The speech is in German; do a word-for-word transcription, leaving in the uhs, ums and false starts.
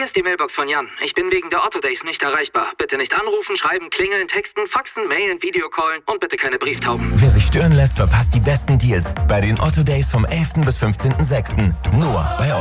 Hier ist die Mailbox von Jan. Ich bin wegen der Otto Days nicht erreichbar. Bitte nicht anrufen, schreiben, klingeln, texten, faxen, mailen, Videocallen und bitte keine Brieftauben. Wer sich stören lässt, verpasst die besten Deals bei den Otto Days vom elften bis fünfzehnten sechsten Nur bei Otto.